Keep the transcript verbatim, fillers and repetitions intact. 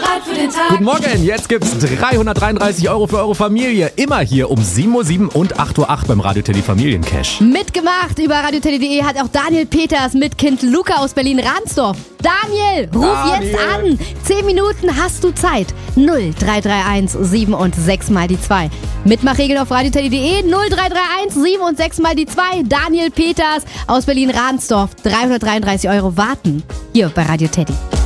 Start für den Tag. Guten Morgen, jetzt gibt's dreihundertdreiunddreißig Euro für eure Familie. Immer hier um sieben Uhr sieben und acht Uhr acht beim Radio Teddy Familiencash. Mitgemacht über radioteddy punkt de hat auch Daniel Peters mit Kind Luca aus Berlin-Ransdorf. Daniel, ruf Daniel. jetzt an. Zehn Minuten hast du Zeit. null drei drei eins sieben und sechs mal die zwei. Mitmachregeln auf radioteddy punkt de null drei drei eins sieben und sechs mal die zwei. Daniel Peters aus Berlin-Ransdorf. dreihundertdreiunddreißig Euro warten. Hier bei Radio Teddy.